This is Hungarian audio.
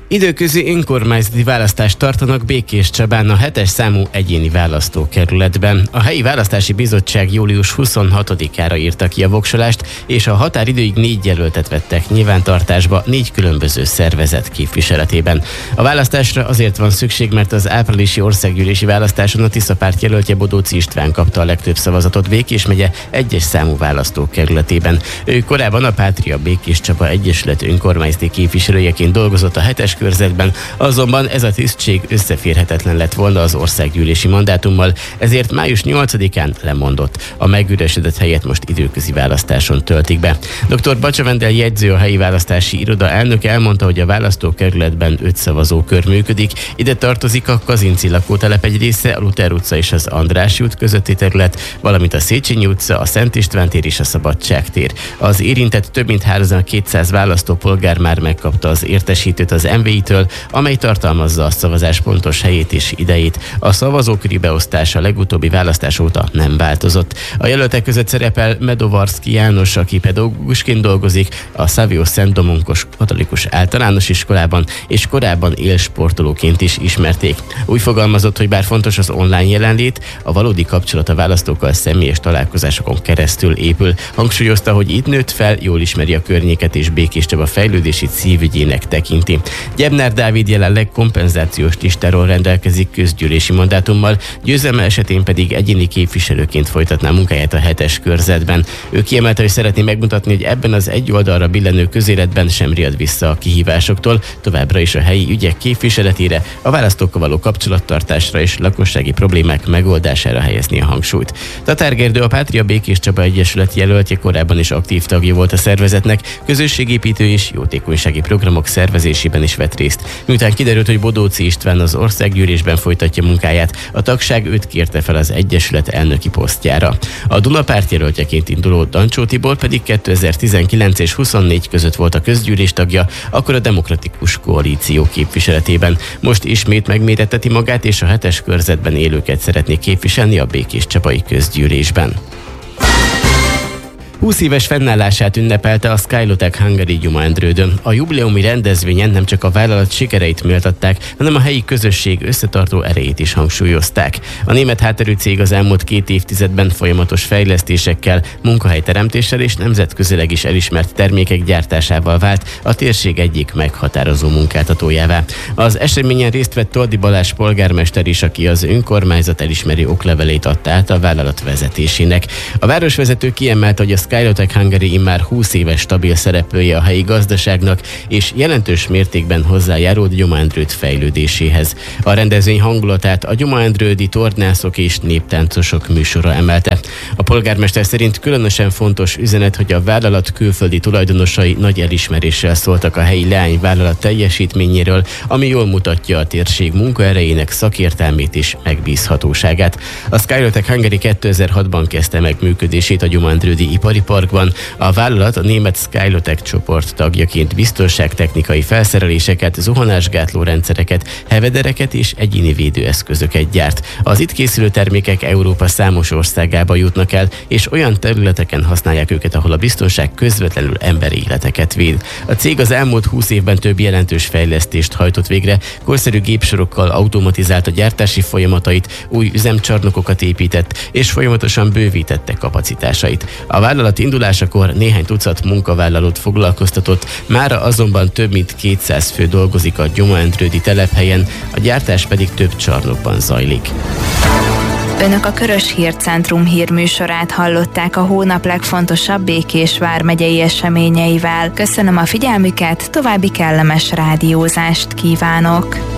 Időközi önkormányzati választást tartanak Békéscsabán a 7-es számú egyéni választókerületben. A helyi választási bizottság július 26-ára írta ki a voksolást, és a határidőig 4 jelöltet vettek nyilvántartásba 4 különböző szervezet képviseletében. A választásra azért van szükség, mert az áprilisi országgyűlési választáson a Tisza párt jelöltje Bodóczy István kapta a legtöbb szavazatot Békés megye 1-es számú választókerületében. Ő korábban a Pátria Békéscsaba Egyesület önkormányzati képviselőjeként dolgozott a 7-es körzetben, azonban ez a tisztség összeférhetetlen lett volna az országgyűlési mandátummal, ezért május 8-án lemondott. A megüresedett helyet most időközi választáson töltik be. Dr. Bacsa Vendel jegyző, a helyi választási iroda elnöke elmondta, hogy a választókerületben 5 szavazókör működik. Ide tartozik a Kazinci lakótelep egy része, a Luther utca és az Andrássy út közötti terület, valamint a Széchenyi utca, a Szent István tér és a Szabadságtér. Az érintett több mint 3200 választópolgár már megkapta az értesítőt az MVI-től, amely tartalmazza a szavazás pontos helyét és idejét. A szavazóköri beosztás a legutóbbi választás óta nem változott. A jelöltek között szerepel Medovarszky János, aki pedagógusként dolgozik a Savio Szent Domonkos Katolikus Általános Iskolában, és korábban élsportolóként is ismerték. Úgy fogalmazott, hogy bár fontos az online jelenlét, a valódi kapcsolat a választókkal személyes találkozásokon keresztül épül. Hangsúlyozta, hogy itt nőtt fel, jól ismeri a környéket és Békéscsaba fejlődését szívügyének tekinti. Gyebnár Dávid jelenleg kompenzációs listáról rendelkezik közgyűlési mandátummal, győzelme esetén pedig egyéni képviselőként folytatná munkáját a 7-es körzetben. Ő kiemelte, hogy szeretné megmutatni, hogy ebben az egy oldalra billenő közéletben sem riad vissza a kihívásoktól, továbbra is a helyi ügyek képviseletére, a választókkal való kapcsolattartásra és lakossági problémák megoldására helyezni a hangsúlyt. Tatár Gergő, a Pátria Békéscsaba Egyesület jelöltje, korábban is aktív tagja volt a szervezetnek, közösségépítő és jótékonysági programok szervezésében is vett részt. Miután kiderült, hogy Bodóczy István az országgyűlésben folytatja munkáját, a tagság őt kérte fel az Egyesület elnöki posztjára. A Duna párt jelöltjeként induló Dancsó Tibor pedig 2019 és 24 között volt a közgyűlés tagja, akkor a Demokratikus Koalíció képviseletében. Most ismét megméretteti magát, és a 7-es körzetben élőket szeretné képviselni a békéscsabai közgyűlésben. 20 éves fennállását ünnepelte a Skylotek Hungary Gyumaendrődön. A jubileumi rendezvényen nem csak a vállalat sikereit méltatták, hanem a helyi közösség összetartó erejét is hangsúlyozták. A német hátterű cég az elmúlt 2 évtizedben folyamatos fejlesztésekkel, munkahelyteremtéssel és nemzetközileg is elismert termékek gyártásával vált a térség egyik meghatározó munkáltatójává. Az eseményen részt vett Toldi Balázs polgármester is, aki az önkormányzat elismerő oklevelét adta át a vállalat vezetésének. A városvezető kiemelte, hogy a Skylotek Hungary immár 20 éves stabil szereplője a helyi gazdaságnak, és jelentős mértékben hozzájárult Gyumaendrőd fejlődéséhez. A rendezvény hangulatát a gyumaendrődi tornászok és néptáncosok műsora emelte. A polgármester szerint különösen fontos üzenet, hogy a vállalat külföldi tulajdonosai nagy elismeréssel szóltak a helyi leányvállalat teljesítményéről, ami jól mutatja a térség munkaerejének szakértelmét és megbízhatóságát. A Skylotek Hungary 2006-ban kezdte meg működését a gyumaendrődi ipari parkban. A vállalat a német Skylotek csoport tagjaként biztonságtechnikai felszereléseket, zuhanásgátló rendszereket, hevedereket és egyéni védőeszközöket gyárt. Az itt készülő termékek Európa számos országába jutnak el, és olyan területeken használják őket, ahol a biztonság közvetlenül emberi életeket véd. A cég az elmúlt 20 évben több jelentős fejlesztést hajtott végre, korszerű gépsorokkal automatizálta gyártási folyamatait, új üzemcsarnokokat épített, és folyamatosan bővítette kapacitásait. A vállalat indulásakor néhány tucat munkavállalót foglalkoztatott, mára azonban több mint 200 fő dolgozik a gyumaendrődi telephelyen, a gyártás pedig több csarnokban zajlik. Önök a Körös Hírcentrum hírműsorát hallották a hónap legfontosabb Békés vármegyei eseményeivel. Köszönöm a figyelmüket, további kellemes rádiózást kívánok!